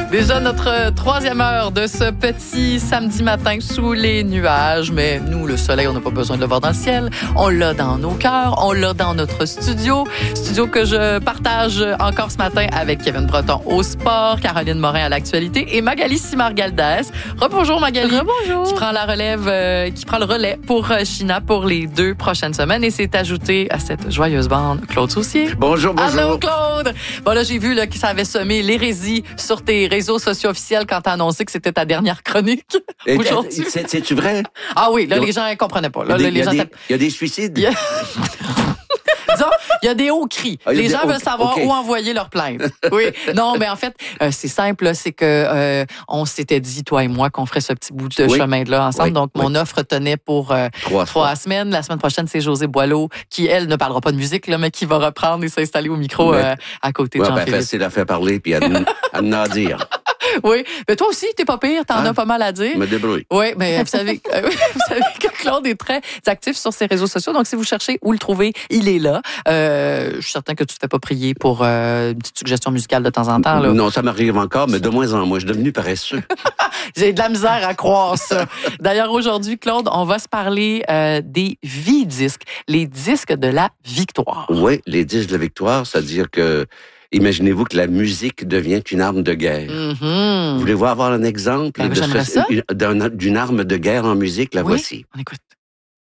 Déjà notre troisième heure de ce petit samedi matin sous les nuages. Mais nous, le soleil, on n'a pas besoin de le voir dans le ciel. On l'a dans nos cœurs, on l'a dans notre studio. Studio que je partage encore ce matin avec Kevin Breton au sport, Caroline Morin à l'actualité et Magali Simard-Galdès. Rebonjour Magali. Rebonjour. Qui prend le relais pour China pour les 2 prochaines semaines et s'est ajouté à cette joyeuse bande Claude Saucier. Bonjour. Allô Claude. Bon là, j'ai vu là, que ça avait semé l'hérésie sur tes réseaux sociaux officiels quand t'as annoncé que c'était ta dernière chronique aujourd'hui. C'est-tu vrai? Ah oui, là, les gens ne comprenaient pas. Là, Il les gens y a des suicides? Disons, il y a des hauts cris. Les gens veulent savoir où envoyer leur plainte. Oui. Non, mais en fait, c'est simple. Là, c'est que on s'était dit, toi et moi, qu'on ferait ce petit bout de chemin-là ensemble. Donc, mon offre tenait pour 3 semaines. La semaine prochaine, c'est José Boileau, qui, elle, ne parlera pas de musique, là, mais qui va reprendre et s'installer au micro à côté de Jean-Philippe. Facile à faire parler puis à en dire. Oui, mais toi aussi, t'es pas pire, t'en as pas mal à dire. Je me débrouille. Oui, mais vous savez que Claude est très actif sur ses réseaux sociaux, donc si vous cherchez où le trouver, il est là. Je suis certain que tu te fais pas prier pour une petite suggestion musicale de temps en temps. Là. Non, ça m'arrive encore, mais de moins en moins. Je suis devenu paresseux. J'ai de la misère à croire ça. D'ailleurs, aujourd'hui, Claude, on va se parler des V-disques, les disques de la victoire. Oui, les disques de la victoire, c'est-à-dire que imaginez-vous que la musique devient une arme de guerre. Mm-hmm. Voulez-vous avoir un exemple d'une arme de guerre en musique? La voici. On écoute.